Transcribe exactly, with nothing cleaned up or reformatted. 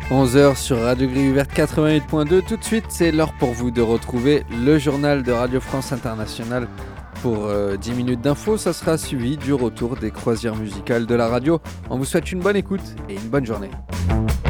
onze heures sur Radio Grille Ouverte quatre-vingt-huit point deux. Tout de suite, c'est l'heure pour vous de retrouver le journal de Radio France Internationale. Pour euh, dix minutes d'infos, ça sera suivi du retour des croisières musicales de la radio. On vous souhaite une bonne écoute et une bonne journée.